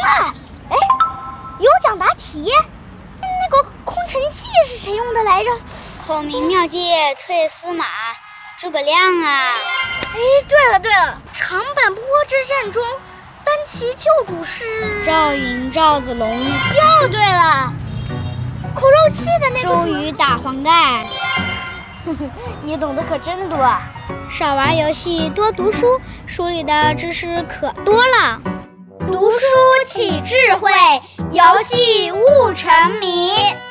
哎，有奖答题。那个空城计是谁用的来着？ 孔明妙计退司马，诸葛亮啊！ 哎，对了，长坂坡之战中，单骑救主是赵云、赵子龙。 又对了，苦肉计的那个周瑜打黄盖。 你懂得可真多啊！ 少玩游戏，多读书，书里的知识可多了。 读书起智慧，游戏悟沉迷。